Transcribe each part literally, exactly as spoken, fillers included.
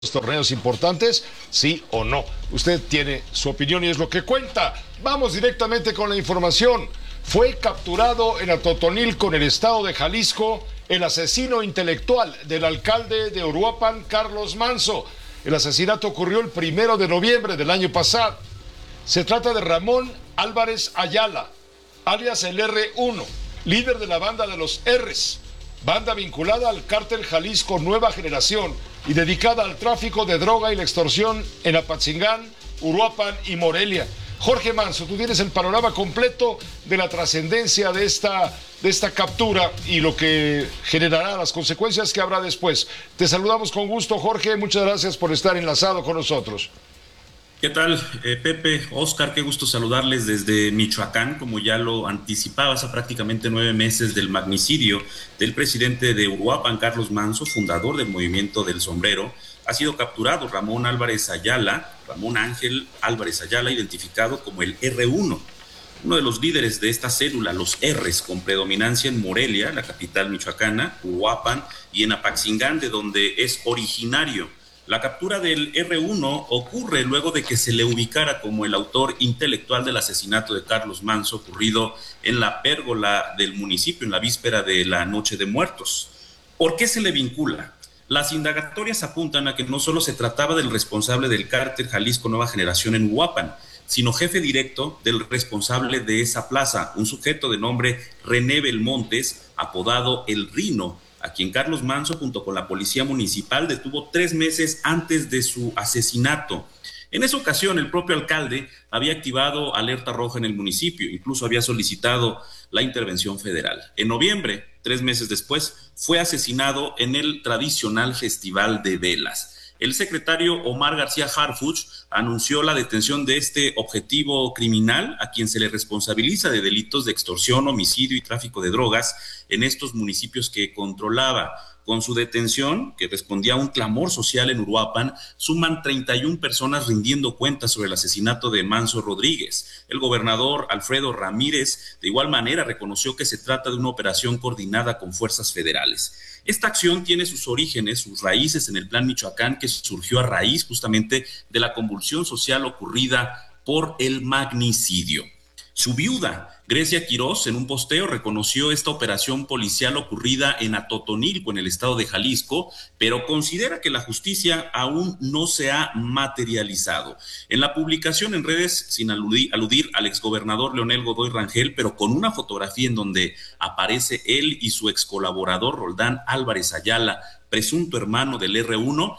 torneos importantes, sí o no. Usted tiene su opinión y es lo que cuenta. Vamos directamente con la información. Fue capturado en Atotonilco, en el estado de Jalisco, el asesino intelectual del alcalde de Uruapan, Carlos Manzo. El asesinato ocurrió el primero de noviembre del año pasado. Se trata de Ramón Álvarez Ayala, alias el erre uno, líder de la banda de los R's, banda vinculada al cártel Jalisco Nueva Generación y dedicada al tráfico de droga y la extorsión en Apatzingán, Uruapan y Morelia. Jorge Manzo, tú tienes el panorama completo de la trascendencia de esta, de esta captura y lo que generará, las consecuencias que habrá después. Te saludamos con gusto, Jorge, muchas gracias por estar enlazado con nosotros. ¿Qué tal, eh, Pepe, Oscar? Qué gusto saludarles desde Michoacán, como ya lo anticipabas, a prácticamente nueve meses del magnicidio del presidente de Uruapan, Carlos Manzo, fundador del Movimiento del Sombrero. Ha sido capturado Ramón Álvarez Ayala, Ramón Ángel Álvarez Ayala, identificado como el erre uno, uno de los líderes de esta célula, los R's, con predominancia en Morelia, la capital michoacana, Uruapan, y en Apatzingán, de donde es originario. La captura del erre uno ocurre luego de que se le ubicara como el autor intelectual del asesinato de Carlos Manzo, ocurrido en la pérgola del municipio en la víspera de la Noche de Muertos. ¿Por qué se le vincula? Las indagatorias apuntan a que no solo se trataba del responsable del cártel Jalisco Nueva Generación en Uruapan, sino jefe directo del responsable de esa plaza, un sujeto de nombre René Belmontes, apodado El Rino, a quien Carlos Manzo, junto con la policía municipal, detuvo tres meses antes de su asesinato. En esa ocasión, el propio alcalde había activado alerta roja en el municipio, incluso había solicitado la intervención federal. En noviembre, tres meses después, fue asesinado en el tradicional Festival de Velas. El secretario Omar García Harfuch anunció la detención de este objetivo criminal, a quien se le responsabiliza de delitos de extorsión, homicidio y tráfico de drogas en estos municipios que controlaba. Con su detención, que respondía a un clamor social en Uruapan, suman treinta y una personas rindiendo cuentas sobre el asesinato de Manzo Rodríguez. El gobernador Alfredo Ramírez, de igual manera, reconoció que se trata de una operación coordinada con fuerzas federales. Esta acción tiene sus orígenes, sus raíces en el Plan Michoacán, que surgió a raíz justamente de la convulsión social ocurrida por el magnicidio. Su viuda, Grecia Quirós, en un posteo reconoció esta operación policial ocurrida en Atotonilco, en el estado de Jalisco, pero considera que la justicia aún no se ha materializado. En la publicación en redes, sin aludir, aludir al exgobernador Leonel Godoy Rangel, pero con una fotografía en donde aparece él y su excolaborador Roldán Álvarez Ayala, presunto hermano del erre uno,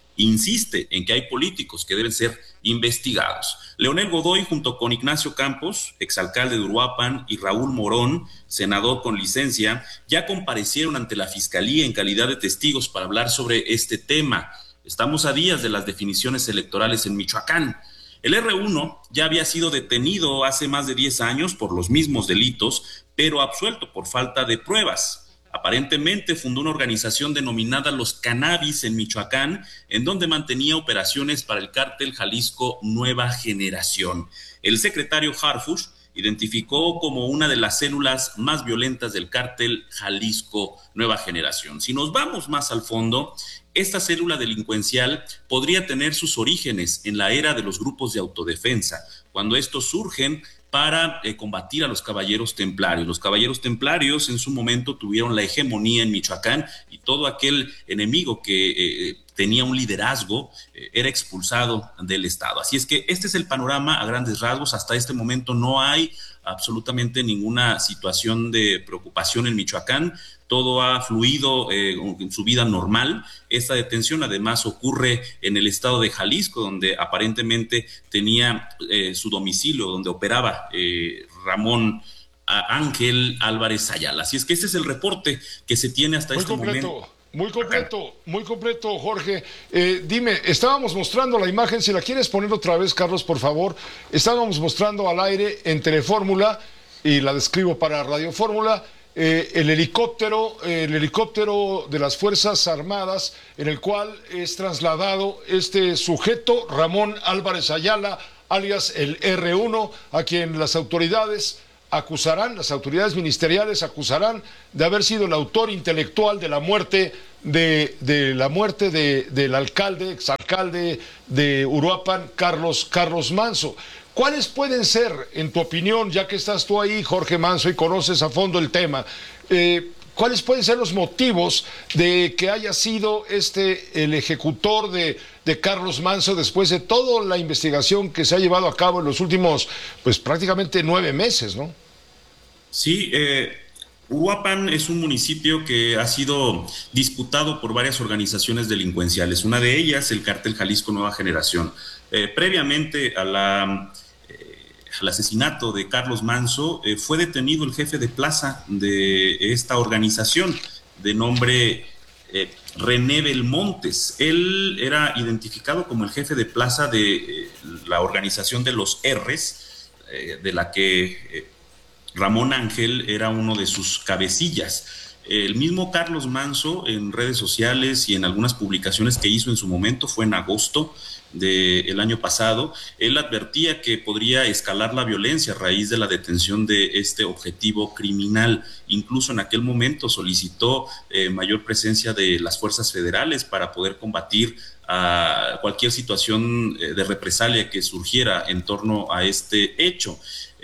insiste en que hay políticos que deben ser investigados. Leonel Godoy, junto con Ignacio Campos, exalcalde de Uruapan, y Raúl Morón, senador con licencia, ya comparecieron ante la Fiscalía en calidad de testigos para hablar sobre este tema. Estamos a días de las definiciones electorales en Michoacán. El erre uno ya había sido detenido hace más de diez años por los mismos delitos, pero absuelto por falta de pruebas. Aparentemente fundó una organización denominada Los Cannabis en Michoacán, en donde mantenía operaciones para el cártel Jalisco Nueva Generación. El secretario Harfuch identificó como una de las células más violentas del cártel Jalisco Nueva Generación. Si nos vamos más al fondo, esta célula delincuencial podría tener sus orígenes en la era de los grupos de autodefensa, cuando estos surgen para eh, combatir a los caballeros templarios. Los caballeros templarios en su momento tuvieron la hegemonía en Michoacán y todo aquel enemigo que eh, tenía un liderazgo eh, era expulsado del estado. Así es que este es el panorama a grandes rasgos. Hasta este momento no hay absolutamente ninguna situación de preocupación en Michoacán. Todo ha fluido eh, en su vida normal. Esta detención además ocurre en el estado de Jalisco, donde aparentemente tenía eh, su domicilio, donde operaba eh, Ramón Ángel Álvarez Ayala. Así es que este es el reporte que se tiene hasta Muy este completo. momento. Muy completo, muy completo, Jorge. Eh, dime, estábamos mostrando la imagen, si la quieres poner otra vez, Carlos, por favor. Estábamos mostrando al aire en Telefórmula, y la describo para Radio Fórmula, eh, el helicóptero, eh, el helicóptero de las Fuerzas Armadas, en el cual es trasladado este sujeto, Ramón Álvarez Ayala, alias el erre uno, a quien las autoridades acusarán, las autoridades ministeriales acusarán de haber sido el autor intelectual de la muerte de, de la muerte de, del alcalde, exalcalde de Uruapan, Carlos, Carlos Manso. ¿Cuáles pueden ser, en tu opinión, ya que estás tú ahí, Jorge Manso, y conoces a fondo el tema, eh, cuáles pueden ser los motivos de que haya sido este el ejecutor de, de Carlos Manso después de toda la investigación que se ha llevado a cabo en los últimos, pues prácticamente nueve meses, ¿no? Sí, eh, Uruapan es un municipio que ha sido disputado por varias organizaciones delincuenciales, una de ellas el Cártel Jalisco Nueva Generación. Eh, previamente a la... al asesinato de Carlos Manso, eh, fue detenido el jefe de plaza de esta organización, de nombre eh, René Belmontes. Él era identificado como el jefe de plaza de eh, la organización de los R's, eh, de la que eh, Ramón Ángel era uno de sus cabecillas. El mismo Carlos Manso, en redes sociales y en algunas publicaciones que hizo en su momento, fue en agosto del año pasado, él advertía que podría escalar la violencia a raíz de la detención de este objetivo criminal. Incluso en aquel momento solicitó eh, mayor presencia de las fuerzas federales para poder combatir a cualquier situación de represalia que surgiera en torno a este hecho.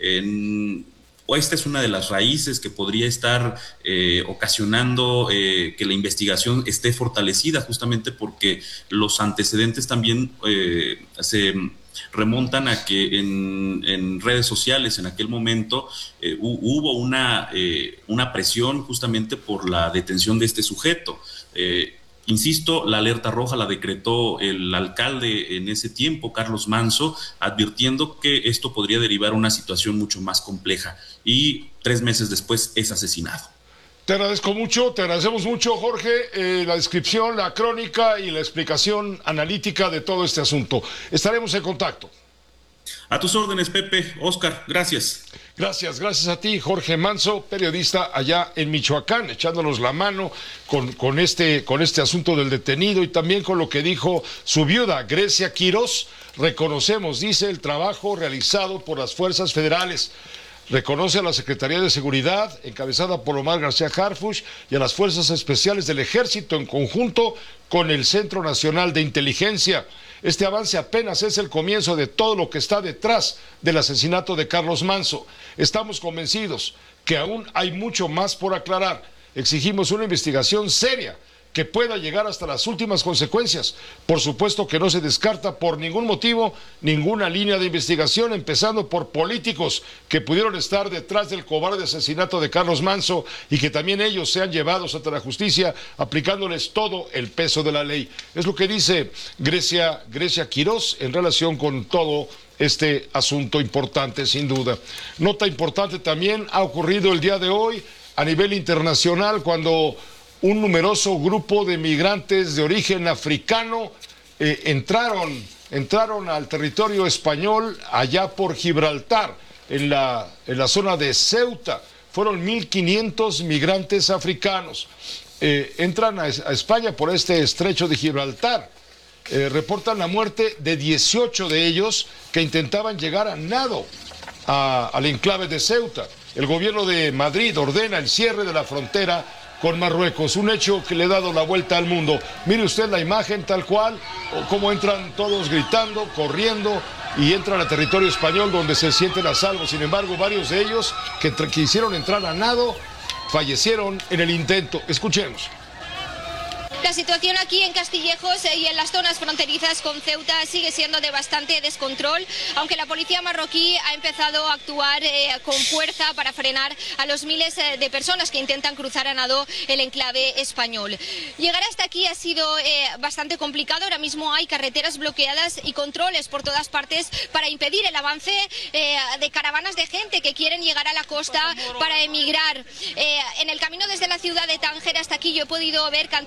En Esta es una de las raíces que podría estar eh, ocasionando eh, que la investigación esté fortalecida, justamente porque los antecedentes también eh, se remontan a que en, en redes sociales en aquel momento eh, hubo una, eh, una presión justamente por la detención de este sujeto. Eh, Insisto, la alerta roja la decretó el alcalde en ese tiempo, Carlos Manso, advirtiendo que esto podría derivar una situación mucho más compleja, y tres meses después es asesinado. Te agradezco mucho, te agradecemos mucho, Jorge, eh, la descripción, la crónica y la explicación analítica de todo este asunto. Estaremos en contacto. A tus órdenes, Pepe. Oscar, gracias. Gracias, gracias a ti, Jorge Manso, periodista allá en Michoacán, echándonos la mano con, con, este, con este asunto del detenido y también con lo que dijo su viuda, Grecia Quirós. Reconocemos, dice, el trabajo realizado por las fuerzas federales. Reconoce a la Secretaría de Seguridad, encabezada por Omar García Harfuch, y a las Fuerzas Especiales del Ejército en conjunto con el Centro Nacional de Inteligencia. Este avance apenas es el comienzo de todo lo que está detrás del asesinato de Carlos Manso. Estamos convencidos que aún hay mucho más por aclarar. Exigimos una investigación seria que pueda llegar hasta las últimas consecuencias. Por supuesto que no se descarta por ningún motivo ninguna línea de investigación, empezando por políticos que pudieron estar detrás del cobarde asesinato de Carlos Manso y que también ellos sean llevados ante la justicia aplicándoles todo el peso de la ley. Es lo que dice Grecia, Grecia Quirós en relación con todo este asunto importante, sin duda. Nota importante también ha ocurrido el día de hoy a nivel internacional, cuando un numeroso grupo de migrantes de origen africano eh, entraron, entraron al territorio español allá por Gibraltar, en la, en la zona de Ceuta. Fueron mil quinientos migrantes africanos. Eh, entran a, a España por este estrecho de Gibraltar. Eh, reportan la muerte de dieciocho de ellos que intentaban llegar a nado a, al enclave de Ceuta. El gobierno de Madrid ordena el cierre de la frontera con Marruecos, un hecho que le ha dado la vuelta al mundo. Mire usted la imagen tal cual, cómo entran todos gritando, corriendo, y entran a territorio español donde se sienten a salvo. Sin embargo, varios de ellos que quisieron entrar a nado fallecieron en el intento. Escuchemos. La situación aquí en Castillejos y en las zonas fronterizas con Ceuta sigue siendo de bastante descontrol, aunque la policía marroquí ha empezado a actuar eh, con fuerza para frenar a los miles de personas que intentan cruzar a nado el enclave español. Llegar hasta aquí ha sido eh, bastante complicado. Ahora mismo hay carreteras bloqueadas y controles por todas partes para impedir el avance eh, de caravanas de gente que quieren llegar a la costa para emigrar. Eh, en el camino desde la ciudad de Tánger hasta aquí yo he podido ver cantidad de grupos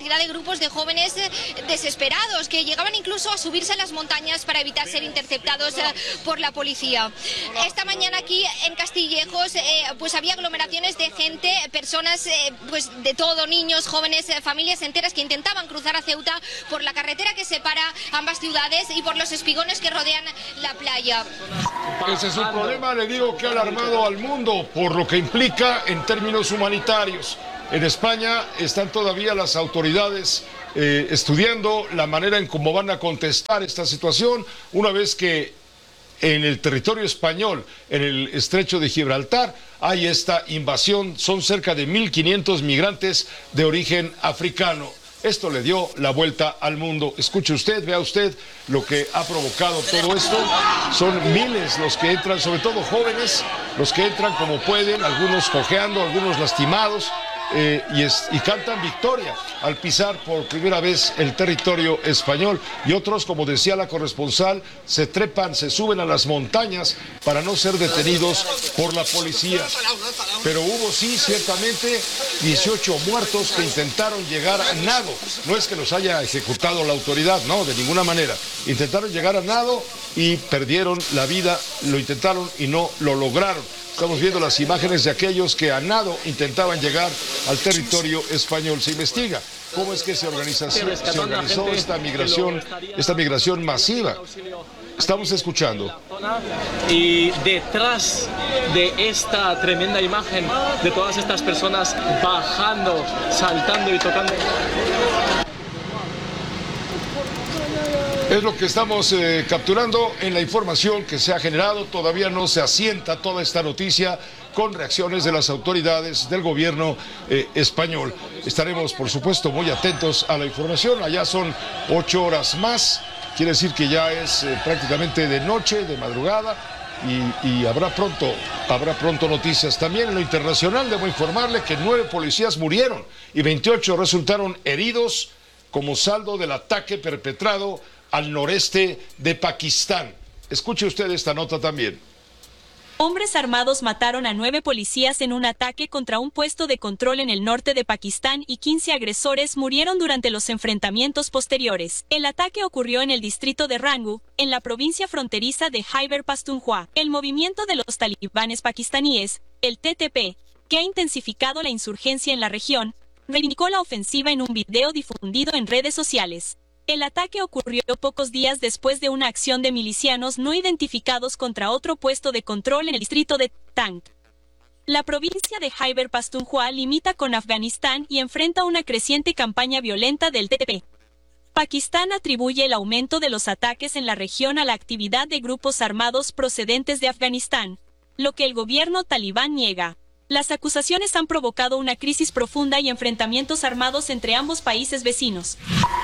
grupos de jóvenes desesperados que llegaban incluso a subirse a las montañas para evitar ser interceptados por la policía. Esta mañana aquí en Castillejos eh, pues había aglomeraciones de gente, personas eh, pues de todo, niños, jóvenes, eh, familias enteras que intentaban cruzar a Ceuta por la carretera que separa ambas ciudades y por los espigones que rodean la playa. Ese es un problema, le digo, que ha alarmado al mundo por lo que implica en términos humanitarios. En España están todavía las autoridades eh, estudiando la manera en cómo van a contestar esta situación una vez que en el territorio español, en el estrecho de Gibraltar, hay esta invasión. Son cerca de mil quinientos migrantes de origen africano. Esto le dio la vuelta al mundo. Escuche usted, vea usted lo que ha provocado todo esto. Son miles los que entran, sobre todo jóvenes, los que entran como pueden, algunos cojeando, algunos lastimados. Eh, y, es, y cantan victoria al pisar por primera vez el territorio español, y otros, como decía la corresponsal, se trepan, se suben a las montañas para no ser detenidos por la policía. Pero hubo sí, ciertamente, dieciocho muertos que intentaron llegar a nado. No es que los haya ejecutado la autoridad, no, de ninguna manera. Intentaron llegar a nado y perdieron la vida, lo intentaron y no lo lograron. Estamos viendo las imágenes de aquellos que a nado intentaban llegar al territorio español. Se investiga cómo es que se, organiza, se organizó esta migración, esta migración masiva. Estamos escuchando. Y detrás de esta tremenda imagen de todas estas personas bajando, saltando y tocando. Es lo que estamos eh, capturando en la información que se ha generado. Todavía no se asienta toda esta noticia con reacciones de las autoridades del gobierno eh, español. Estaremos, por supuesto, muy atentos a la información. Allá son ocho horas más. Quiere decir que ya es eh, prácticamente de noche, de madrugada. Y, y habrá pronto, habrá pronto noticias. También en lo internacional debo informarle que nueve policías murieron y veintiocho resultaron heridos como saldo del ataque perpetrado al noreste de Pakistán. Escuche usted esta nota también. Hombres armados mataron a nueve policías en un ataque contra un puesto de control en el norte de Pakistán y quince agresores murieron durante los enfrentamientos posteriores. El ataque ocurrió en el distrito de Rangu, en la provincia fronteriza de Khyber Pakhtunkhwa. El movimiento de los talibanes pakistaníes, el T T P, que ha intensificado la insurgencia en la región, reivindicó la ofensiva en un video difundido en redes sociales. El ataque ocurrió pocos días después de una acción de milicianos no identificados contra otro puesto de control en el distrito de Tank. La provincia de Khyber Pakhtunkhwa limita con Afganistán y enfrenta una creciente campaña violenta del T T P. Pakistán atribuye el aumento de los ataques en la región a la actividad de grupos armados procedentes de Afganistán, lo que el gobierno talibán niega. Las acusaciones han provocado una crisis profunda y enfrentamientos armados entre ambos países vecinos.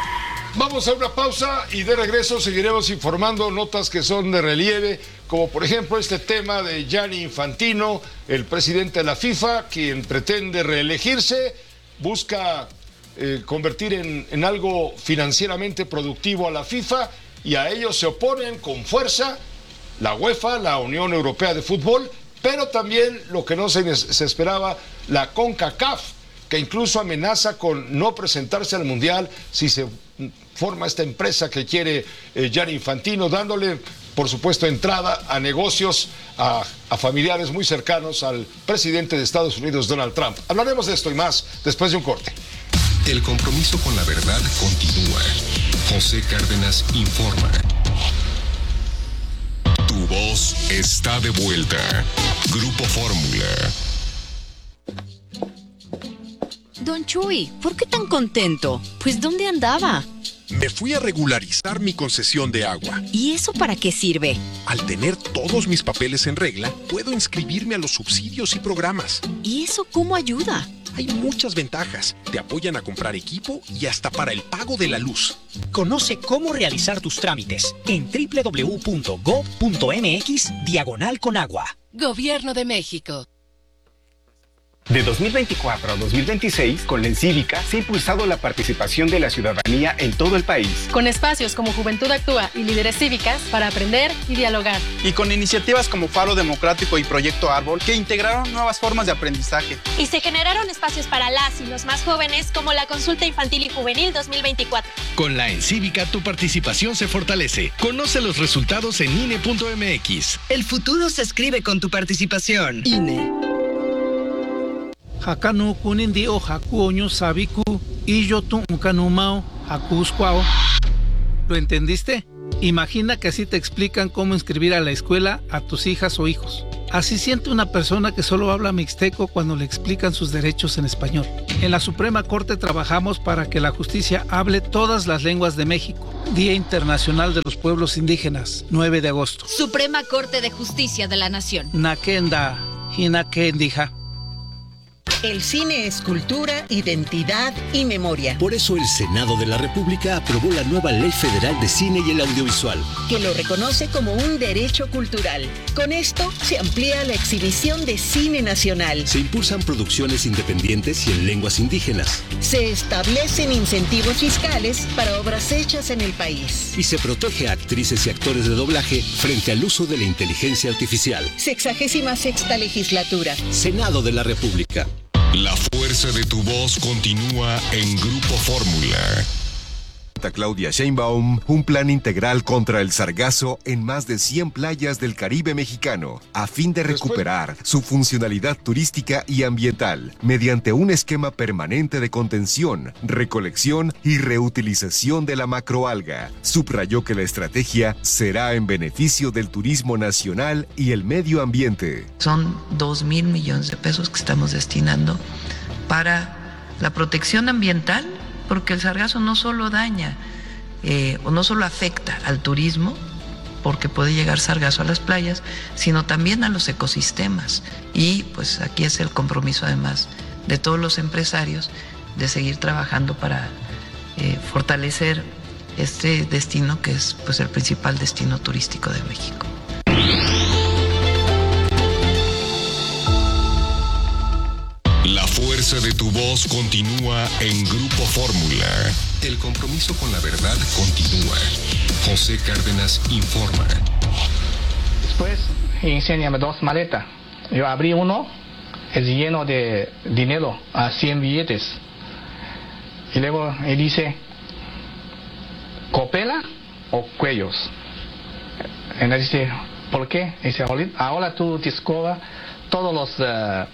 Vamos a una pausa y de regreso seguiremos informando notas que son de relieve, como por ejemplo este tema de Gianni Infantino, el presidente de la FIFA, quien pretende reelegirse, busca eh, convertir en, en algo financieramente productivo a la FIFA, y a ellos se oponen con fuerza la UEFA, la Unión Europea de Fútbol, pero también lo que no se, se esperaba, la CONCACAF, que incluso amenaza con no presentarse al Mundial si se forma esta empresa que quiere eh, Gianni Infantino, dándole, por supuesto, entrada a negocios, a, a familiares muy cercanos al presidente de Estados Unidos, Donald Trump. Hablaremos de esto y más después de un corte. El compromiso con la verdad continúa. José Cárdenas informa. Tu voz está de vuelta. Grupo Fórmula. Don Chuy, ¿por qué tan contento? Pues ¿dónde andaba? Me fui a regularizar mi concesión de agua. ¿Y eso para qué sirve? Al tener todos mis papeles en regla, puedo inscribirme a los subsidios y programas. ¿Y eso cómo ayuda? Hay muchas ventajas. Te apoyan a comprar equipo y hasta para el pago de la luz. Conoce cómo realizar tus trámites en doble u doble u doble u punto gob punto eme equis diagonal con agua. Gobierno de México. De dos mil veinticuatro a dos mil veintiséis, con la Encívica se ha impulsado la participación de la ciudadanía en todo el país. Con espacios como Juventud Actúa y Líderes Cívicas para aprender y dialogar. Y con iniciativas como Faro Democrático y Proyecto Árbol que integraron nuevas formas de aprendizaje. Y se generaron espacios para las y los más jóvenes como la Consulta Infantil y Juvenil dos mil veinticuatro. Con la Encívica tu participación se fortalece. Conoce los resultados en I N E punto M X. El futuro se escribe con tu participación. I N E. Hakanu kunindio hakuoño sabiku y yo tu ukanumao hakusquao. ¿Lo entendiste? Imagina que así te explican cómo inscribir a la escuela a tus hijas o hijos. Así siente una persona que solo habla mixteco cuando le explican sus derechos en español. En la Suprema Corte trabajamos para que la justicia hable todas las lenguas de México. Día Internacional de los Pueblos Indígenas, nueve de agosto. Suprema Corte de Justicia de la Nación. Nakenda, hinakendija. El cine es cultura, identidad y memoria. Por eso el Senado de la República aprobó la nueva Ley Federal de Cine y el Audiovisual, que lo reconoce como un derecho cultural. Con esto se amplía la exhibición de cine nacional. Se impulsan producciones independientes y en lenguas indígenas. Se establecen incentivos fiscales para obras hechas en el país. Y se protege a actrices y actores de doblaje frente al uso de la inteligencia artificial. Sexagésima sexta legislatura. Senado de la República. La fuerza de tu voz continúa en Grupo Fórmula. Claudia Sheinbaum un plan integral contra el sargazo en más de cien playas del Caribe mexicano, a fin de recuperar su funcionalidad turística y ambiental, mediante un esquema permanente de contención, recolección y reutilización de la macroalga. Subrayó que la estrategia será en beneficio del turismo nacional y el medio ambiente. Son dos mil millones de pesos que estamos destinando para la protección ambiental, porque el sargazo no solo daña eh, o no solo afecta al turismo, porque puede llegar sargazo a las playas, sino también a los ecosistemas. Y pues aquí es el compromiso además de todos los empresarios de seguir trabajando para eh, fortalecer este destino que es pues el principal destino turístico de México. La fuerza de tu voz continúa en Grupo Fórmula. El compromiso con la verdad continúa. José Cárdenas informa. Después, enséñame dos maletas. Yo abrí uno, es lleno de dinero, a cien billetes. Y luego él dice, ¿copela o cuellos? Y él dice, ¿por qué? Y dice, ahora tú descubres todos los... Uh,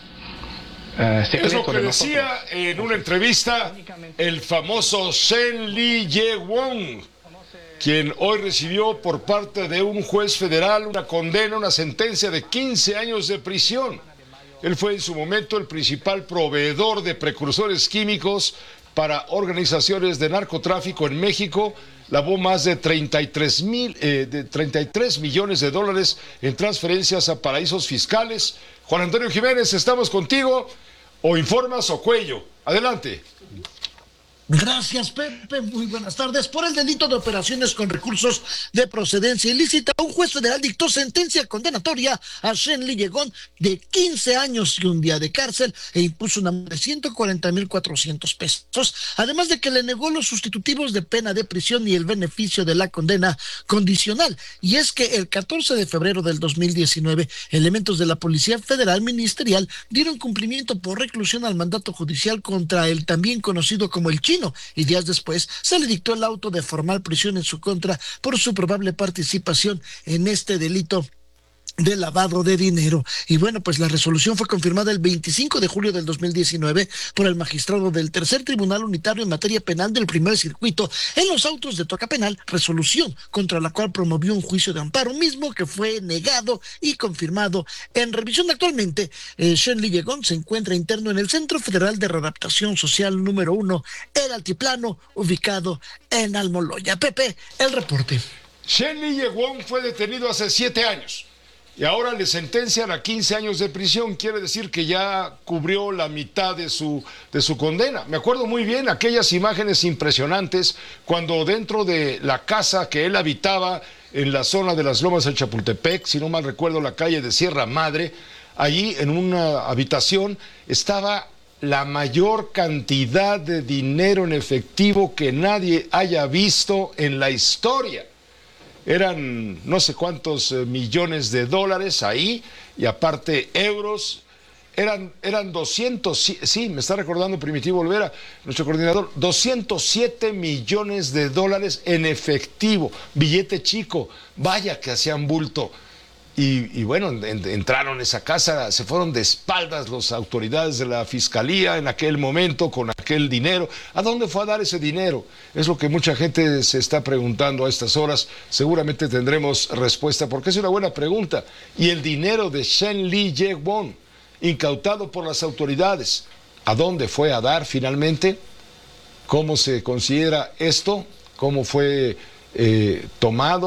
Uh, es lo que decía en una entrevista el famoso Shen Li-ye-won, quien hoy recibió por parte de un juez federal una condena, una sentencia de quince años de prisión. Él fue en su momento el principal proveedor de precursores químicos para organizaciones de narcotráfico en México. Lavó más de treinta y tres mil, eh, de treinta y tres millones de dólares en transferencias a paraísos fiscales. Juan Antonio Jiménez, estamos contigo. O informas o cuello. Adelante. Gracias, Pepe. Muy buenas tardes. Por el delito de operaciones con recursos de procedencia ilícita, un juez federal dictó sentencia condenatoria a Shen Li-ye-won de quince años y un día de cárcel e impuso una multa de ciento cuarenta mil cuatrocientos pesos, además de que le negó los sustitutivos de pena de prisión y el beneficio de la condena condicional. Y es que el catorce de febrero del dos mil diecinueve, elementos de la Policía Federal Ministerial dieron cumplimiento por reclusión al mandato judicial contra el también conocido como el Chino, y días después se le dictó el auto de formal prisión en su contra por su probable participación en este delito de lavado de dinero. Y bueno, pues la resolución fue confirmada el veinticinco de julio del dos mil diecinueve por el magistrado del Tercer Tribunal Unitario en Materia Penal del Primer Circuito en los autos de Toca Penal, resolución contra la cual promovió un juicio de amparo mismo que fue negado y confirmado en revisión. Actualmente, eh, Shen Li-ye-won se encuentra interno en el Centro Federal de Readaptación Social número uno, El Altiplano, ubicado en Almoloya. Pepe, el reporte. Shen Li-ye-won fue detenido hace siete años. Y ahora le sentencian a quince años de prisión, quiere decir que ya cubrió la mitad de su, de su condena. Me acuerdo muy bien aquellas imágenes impresionantes cuando dentro de la casa que él habitaba en la zona de las Lomas del Chapultepec, si no mal recuerdo la calle de Sierra Madre, allí en una habitación estaba la mayor cantidad de dinero en efectivo que nadie haya visto en la historia. Eran no sé cuántos eh, millones de dólares ahí, y aparte euros. Eran, eran doscientos, sí, sí, me está recordando Primitivo Olvera, nuestro coordinador, doscientos siete millones de dólares en efectivo, billete chico, vaya que hacían bulto. Y, y bueno, en, entraron a esa casa, se fueron de espaldas las autoridades de la fiscalía en aquel momento con aquel dinero. ¿A dónde fue a dar ese dinero? Es lo que mucha gente se está preguntando a estas horas. Seguramente tendremos respuesta, porque es una buena pregunta. Y el dinero de Shen Li Ye-won, incautado por las autoridades, ¿a dónde fue a dar finalmente? ¿Cómo se considera esto? ¿Cómo fue eh, tomado?